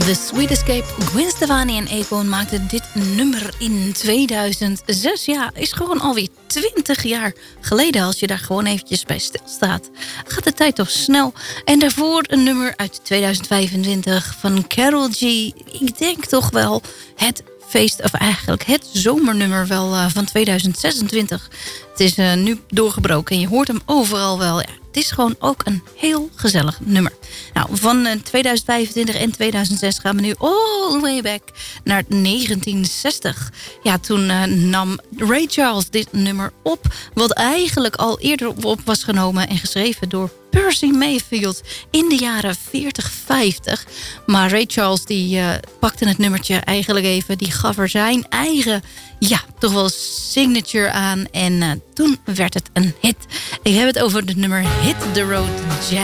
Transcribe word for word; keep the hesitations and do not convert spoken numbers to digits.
The Sweet Escape, Gwen Stefani en Akon maakten dit nummer in tweeduizend zes. Ja, is gewoon alweer twintig jaar geleden. Als je daar gewoon eventjes bij stilstaat, gaat de tijd toch snel. En daarvoor een nummer uit tweeduizend vijfentwintig van Karol G. Ik denk toch wel het feest, of eigenlijk het zomernummer wel uh, van tweeduizend zesentwintig. Het is uh, nu doorgebroken en je hoort hem overal wel. Ja, het is gewoon ook een heel gezellig nummer. Nou, van uh, tweeduizend vijfentwintig en tweeduizend zes gaan we nu all the way back naar negentien zestig. Ja, toen uh, nam Ray Charles dit nummer op, wat eigenlijk al eerder op was genomen en geschreven door Percy Mayfield in de jaren veertig, vijftig. Maar Ray Charles die uh, pakte het nummertje eigenlijk even, die gaf er zijn eigen, ja, toch wel signature aan. En uh, toen werd het een hit. Ik heb het over het nummer Hit the Road Jack.